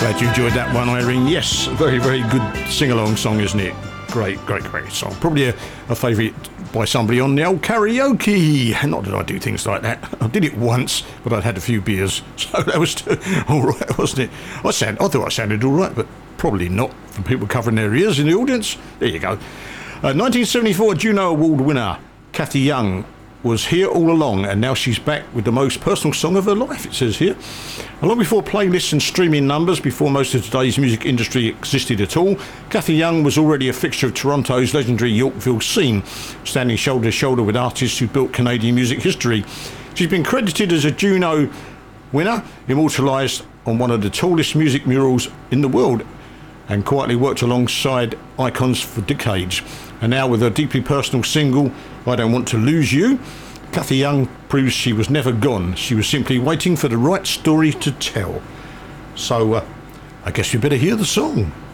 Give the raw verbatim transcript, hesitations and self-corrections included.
Glad you enjoyed that one, Irene. Yes, very, very good sing-along song, isn't it? Great, great, great song. Probably a, a favourite by somebody on the old karaoke. Not that I do things like that. I did it once, but I'd had a few beers, so that was all right, wasn't it? I, sound, I thought I sounded all right, but probably not for people covering their ears in the audience. There you go. Uh, nineteen seventy-four Juno Award winner Cathy Young was here all along, and now she's back with the most personal song of her life, it says here. Long before playlists and streaming numbers, before most of today's music industry existed at all, Cathy Young was already a fixture of Toronto's legendary Yorkville scene, standing shoulder to shoulder with artists who built Canadian music history. She's been credited as a Juno winner, immortalised on one of the tallest music murals in the world, and quietly worked alongside icons for decades. And now with her deeply personal single, I Don't Want to Lose You, Cathy Young proves she was never gone. She was simply waiting for the right story to tell. So, uh, I guess you better hear the song.